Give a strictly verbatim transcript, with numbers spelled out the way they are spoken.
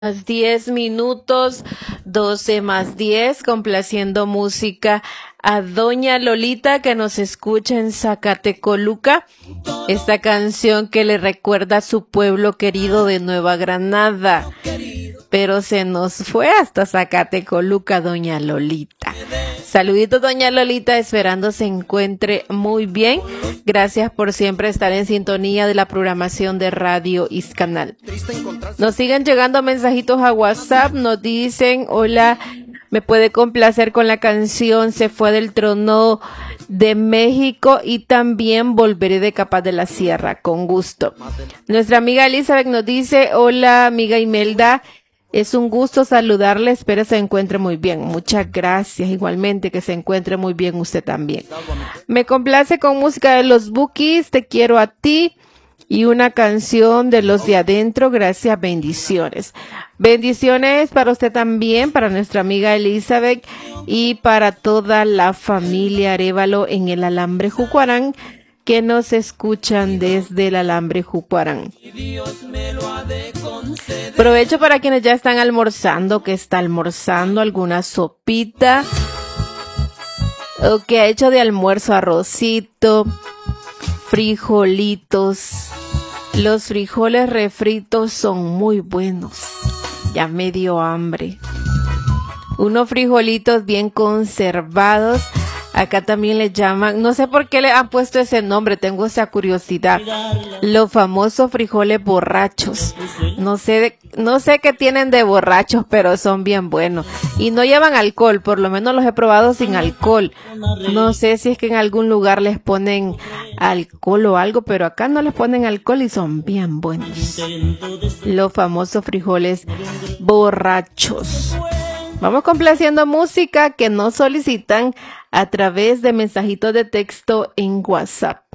Las diez minutos, doce más diez, complaciendo música a doña Lolita que nos escucha en Zacatecoluca. Esta canción que le recuerda a su pueblo querido de Nueva Granada. Pero se nos fue hasta Zacatecoluca, doña Lolita. Saluditos, doña Lolita, esperando se encuentre muy bien. Gracias por siempre estar en sintonía de la programación de Radio Iscanal. Nos siguen llegando mensajitos a WhatsApp, nos dicen, hola, me puede complacer con la canción Se fue del trono de México y también Volveré de Capaz de la Sierra, con gusto. Nuestra amiga Elizabeth nos dice, hola, amiga Imelda, es un gusto saludarle, espero se encuentre muy bien. Muchas gracias, igualmente que se encuentre muy bien usted también. Me complace con música de los Bukis, Te quiero a ti, y una canción de los de adentro, gracias, bendiciones. Bendiciones para usted también, para nuestra amiga Elizabeth y para toda la familia Arévalo en el Alambre Jucuarán, que nos escuchan desde el Alambre Jucuarán. Provecho para quienes ya están almorzando, que está almorzando alguna sopita, o que ha hecho de almuerzo arrocito, frijolitos. Los frijoles refritos son muy buenos. Ya me dio hambre. Unos frijolitos bien conservados. Acá también le llaman, no sé por qué le han puesto ese nombre, tengo esa curiosidad. Los famosos frijoles borrachos. No sé, de, no sé qué tienen de borrachos, pero son bien buenos. Y no llevan alcohol, por lo menos los he probado sin alcohol. No sé si es que en algún lugar les ponen alcohol o algo, pero acá no les ponen alcohol y son bien buenos. Los famosos frijoles borrachos. Vamos complaciendo música que nos solicitan a través de mensajitos de texto en WhatsApp.